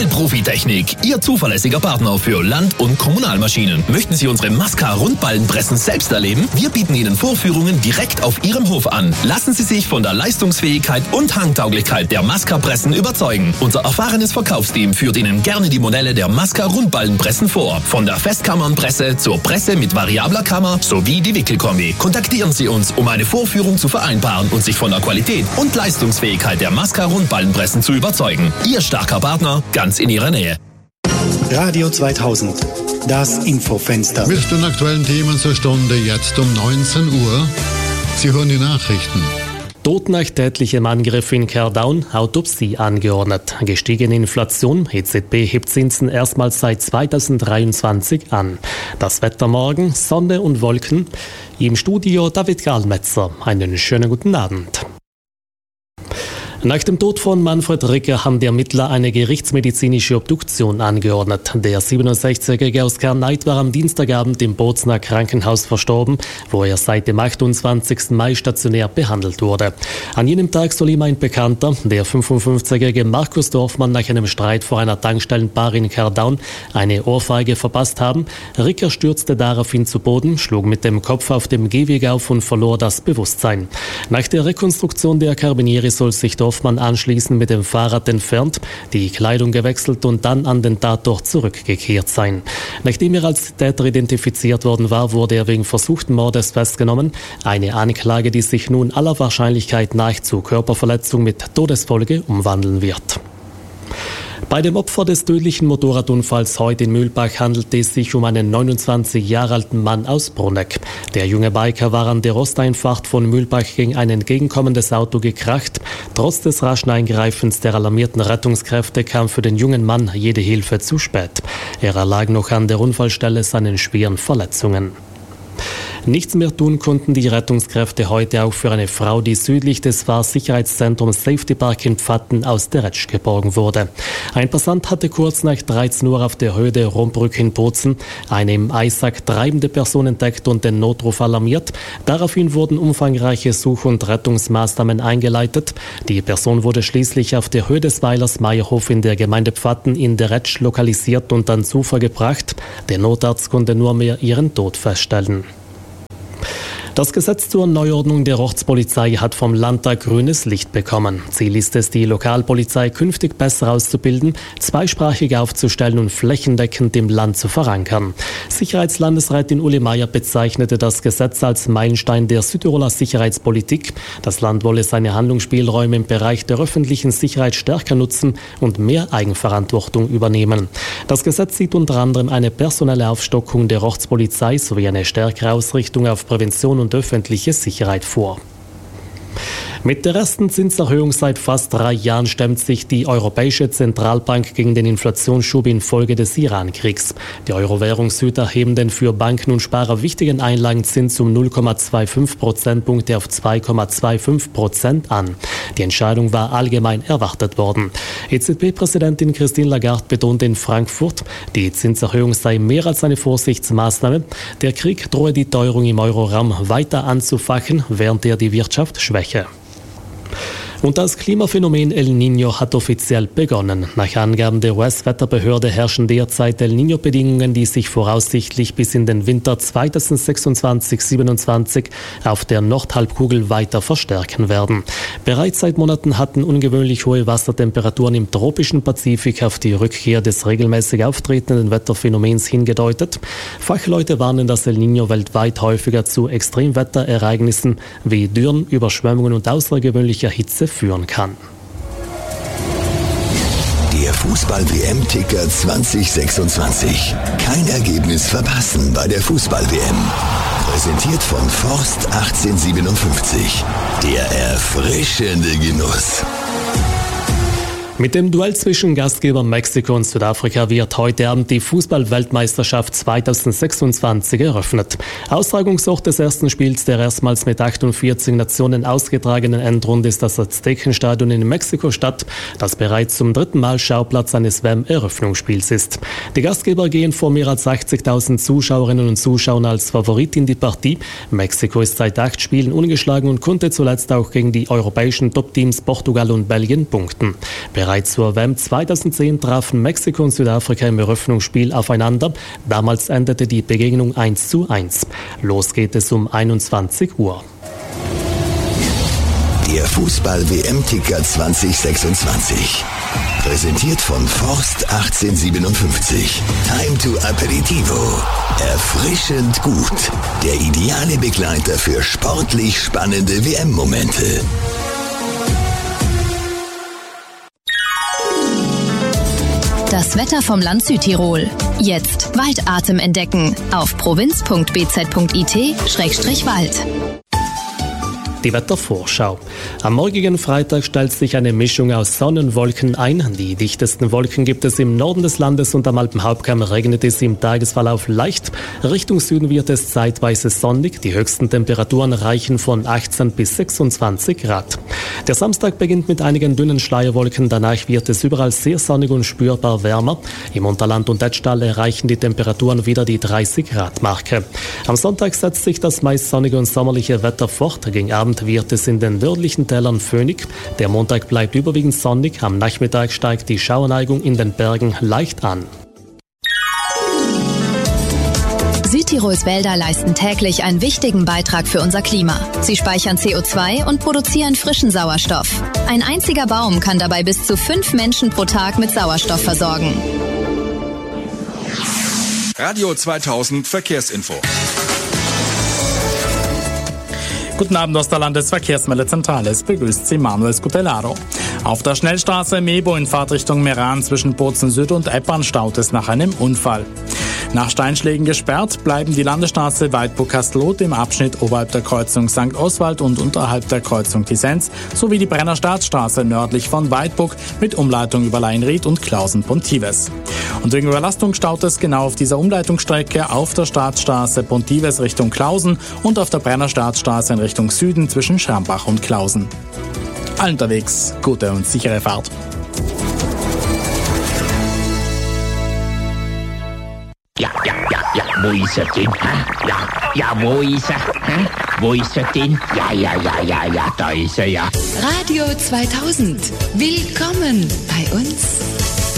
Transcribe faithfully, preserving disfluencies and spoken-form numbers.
L Profitechnik, Ihr zuverlässiger Partner für Land- und Kommunalmaschinen. Möchten Sie unsere Masca-Rundballenpressen selbst erleben? Wir bieten Ihnen Vorführungen direkt auf Ihrem Hof an. Lassen Sie sich von der Leistungsfähigkeit und Handtauglichkeit der Masca-Pressen überzeugen. Unser erfahrenes Verkaufsteam führt Ihnen gerne die Modelle der Masca-Rundballenpressen vor. Von der Festkammernpresse zur Presse mit variabler Kammer sowie die Wickelkombi. Kontaktieren Sie uns, um eine Vorführung zu vereinbaren und sich von der Qualität und Leistungsfähigkeit der Masca-Rundballenpressen zu überzeugen. Ihr starker Partner, ganz in Ihrer Nähe. Radio zweitausend, das Infofenster. Mit den aktuellen Themen zur Stunde jetzt um neunzehn Uhr. Sie hören die Nachrichten. Tod nach tätlichem Angriff in Kaerdaun, Autopsie angeordnet. Gestiegene Inflation, E Z B hebt Zinsen erstmals seit zweitausenddreiundzwanzig an. Das Wetter morgen, Sonne und Wolken. Im Studio David Karlmetzer. Einen schönen guten Abend. Nach dem Tod von Manfred Ricker haben die Ermittler eine gerichtsmedizinische Obduktion angeordnet. Der siebenundsechzigjährige aus Kärneit war am Dienstagabend im Bozner Krankenhaus verstorben, wo er seit dem achtundzwanzigsten Mai stationär behandelt wurde. An jenem Tag soll ihm ein Bekannter, der fünfundfünfzigjährige Markus Dorfmann, nach einem Streit vor einer Tankstellenbar in Kaerdaun eine Ohrfeige verpasst haben. Ricker stürzte daraufhin zu Boden, schlug mit dem Kopf auf dem Gehweg auf und verlor das Bewusstsein. Nach der Rekonstruktion der Carabinieri soll sich Dorfmann Dorfmann anschließend mit dem Fahrrad entfernt, die Kleidung gewechselt und dann an den Tatort zurückgekehrt sein. Nachdem er als Täter identifiziert worden war, wurde er wegen versuchten Mordes festgenommen. Eine Anklage, die sich nun aller Wahrscheinlichkeit nach zu Körperverletzung mit Todesfolge umwandeln wird. Bei dem Opfer des tödlichen Motorradunfalls heute in Mühlbach handelt es sich um einen neunundzwanzig Jahre alten Mann aus Bruneck. Der junge Biker war an der Osteinfahrt von Mühlbach gegen ein entgegenkommendes Auto gekracht. Trotz des raschen Eingreifens der alarmierten Rettungskräfte kam für den jungen Mann jede Hilfe zu spät. Er erlag noch an der Unfallstelle seinen schweren Verletzungen. Nichts mehr tun konnten die Rettungskräfte heute auch für eine Frau, die südlich des Fahrsicherheitszentrums Safety Park in Pfatten aus der Retsch geborgen wurde. Ein Passant hatte kurz nach dreizehn Uhr auf der Höhe der Rombrücke in Bozen eine im Eissack treibende Person entdeckt und den Notruf alarmiert. Daraufhin wurden umfangreiche Such- und Rettungsmaßnahmen eingeleitet. Die Person wurde schließlich auf der Höhe des Weilers Meierhof in der Gemeinde Pfatten in der Retsch lokalisiert und ans Ufer gebracht. Der Notarzt konnte nur mehr ihren Tod feststellen. Das Gesetz zur Neuordnung der Ortspolizei hat vom Landtag grünes Licht bekommen. Ziel ist es, die Lokalpolizei künftig besser auszubilden, zweisprachig aufzustellen und flächendeckend im Land zu verankern. Sicherheitslandesrätin Uli Meier bezeichnete das Gesetz als Meilenstein der Südtiroler Sicherheitspolitik. Das Land wolle seine Handlungsspielräume im Bereich der öffentlichen Sicherheit stärker nutzen und mehr Eigenverantwortung übernehmen. Das Gesetz sieht unter anderem eine personelle Aufstockung der Ortspolizei sowie eine stärkere Ausrichtung auf Prävention und und öffentliche Sicherheit vor. Mit der ersten Zinserhöhung seit fast drei Jahren stemmt sich die Europäische Zentralbank gegen den Inflationsschub infolge des Iran-Kriegs. Die Euro-Währungshüter heben den für Banken und Sparer wichtigen Einlagenzins um null Komma fünfundzwanzig Prozentpunkte auf zwei Komma fünfundzwanzig Prozent an. Die Entscheidung war allgemein erwartet worden. E Z B-Präsidentin Christine Lagarde betonte in Frankfurt, die Zinserhöhung sei mehr als eine Vorsichtsmaßnahme. Der Krieg drohe die Teuerung im Euroraum weiter anzufachen, während er die Wirtschaft schwäche. Und das Klimaphänomen El Niño hat offiziell begonnen. Nach Angaben der U S-Wetterbehörde herrschen derzeit El Niño-Bedingungen, die sich voraussichtlich bis in den Winter zweitausendsechsundzwanzig siebenundzwanzig auf der Nordhalbkugel weiter verstärken werden. Bereits seit Monaten hatten ungewöhnlich hohe Wassertemperaturen im tropischen Pazifik auf die Rückkehr des regelmäßig auftretenden Wetterphänomens hingedeutet. Fachleute warnen, dass El Niño weltweit häufiger zu Extremwetterereignissen wie Dürren, Überschwemmungen und außergewöhnlicher Hitze führen kann. Der Fußball-W M-Ticker zwanzig sechsundzwanzig. Kein Ergebnis verpassen bei der Fußball-W M. Präsentiert von Forst achtzehnhundertsiebenundfünfzig. Der erfrischende Genuss. Mit dem Duell zwischen Gastgeber Mexiko und Südafrika wird heute Abend die Fußball-Weltmeisterschaft zweitausendsechsundzwanzig eröffnet. Austragungsort des ersten Spiels der erstmals mit achtundvierzig Nationen ausgetragenen Endrunde ist das Aztekenstadion in Mexiko-Stadt, das bereits zum dritten Mal Schauplatz eines W M-Eröffnungsspiels ist. Die Gastgeber gehen vor mehr als achtzigtausend Zuschauerinnen und Zuschauern als Favorit in die Partie. Mexiko ist seit acht Spielen ungeschlagen und konnte zuletzt auch gegen die europäischen Top-Teams Portugal und Belgien punkten. Bereits zur W M zweitausendzehn trafen Mexiko und Südafrika im Eröffnungsspiel aufeinander. Damals endete die Begegnung eins zu eins. Los geht es um einundzwanzig Uhr. Der Fußball-W M-Ticker zwanzig sechsundzwanzig. Präsentiert von Forst achtzehnhundertsiebenundfünfzig. Time to Aperitivo. Erfrischend gut. Der ideale Begleiter für sportlich spannende W M-Momente. Das Wetter vom Land Südtirol. Jetzt Waldatem entdecken auf provinz punkt b z punkt i t Schrägstrich Wald. Die Wettervorschau. Am morgigen Freitag stellt sich eine Mischung aus Sonne und Wolken ein. Die dichtesten Wolken gibt es im Norden des Landes und am Alpenhauptkamm regnet es im Tagesverlauf leicht. Richtung Süden wird es zeitweise sonnig. Die höchsten Temperaturen reichen von achtzehn bis sechsundzwanzig Grad. Der Samstag beginnt mit einigen dünnen Schleierwolken. Danach wird es überall sehr sonnig und spürbar wärmer. Im Unterland und Etschtal erreichen die Temperaturen wieder die dreißig Grad Marke. Am Sonntag setzt sich das meist sonnige und sommerliche Wetter fort. Gegen Abend wird es in den nördlichen Tälern föhnig. Der Montag bleibt überwiegend sonnig. Am Nachmittag steigt die Schauerneigung in den Bergen leicht an. Südtirols Wälder leisten täglich einen wichtigen Beitrag für unser Klima. Sie speichern C O zwei und produzieren frischen Sauerstoff. Ein einziger Baum kann dabei bis zu fünf Menschen pro Tag mit Sauerstoff versorgen. Radio zweitausend Verkehrsinfo. Guten Abend aus der Landesverkehrsmeldezentrale. Es begrüßt Sie Manuel Scutellaro. Auf der Schnellstraße Mebo in Fahrtrichtung Meran zwischen Bozen Süd und Eppern staut es nach einem Unfall. Nach Steinschlägen gesperrt bleiben die Landesstraße Weidburg-Kastelroth im Abschnitt oberhalb der Kreuzung Sankt Oswald und unterhalb der Kreuzung Tisenz sowie die Brenner Staatsstraße nördlich von Weidburg mit Umleitung über Leinried und Klausen-Pontives. Und wegen Überlastung staut es genau auf dieser Umleitungsstrecke auf der Staatsstraße Pontives Richtung Klausen und auf der Brenner Staatsstraße in Richtung Süden zwischen Schrambach und Klausen. Allen unterwegs gute und sichere Fahrt. Ja, ja, ja, ja, wo ist er denn? Hä? Ja, ja, wo ist er? Hä? Wo ist er denn? Ja, ja, ja, ja, ja, da ist er ja. Radio zweitausend. Willkommen bei uns.